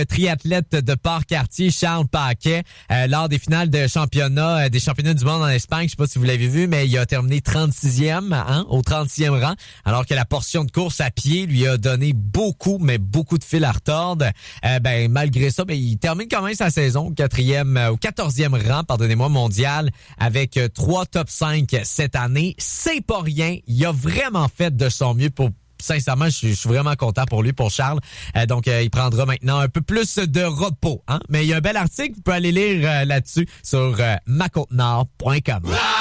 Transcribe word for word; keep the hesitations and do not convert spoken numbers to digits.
triathlète de Port-Cartier, Charles Paquet, euh, lors des finales de championnat, euh, des championnats du monde en Espagne. Je sais pas si vous l'avez vu, mais il a terminé trente-sixième, hein, au trentième rang, alors que la portion de course à pied lui a donné beaucoup, mais beaucoup de fil à retordre. Euh, ben, malgré ça, ben, il termine quand même sa saison au quatrième, euh, au quatorzième rang, pardonnez-moi, mondial, avec euh, trois top cinq cette année. C'est pas rien. Il a vraiment fait de son mieux pour Sincèrement, je suis, je suis vraiment content pour lui, pour Charles. Euh, donc, euh, il prendra maintenant un peu plus de repos. Hein? Mais il y a un bel article, vous pouvez aller lire euh, là-dessus sur euh, ma côte nord point com.